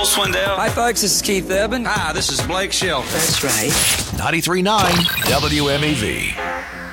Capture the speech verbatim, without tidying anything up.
Swindell. Hi, folks. This is Keith Urban. Hi, this is Blake Shelton. That's right. ninety-three point nine W M E V.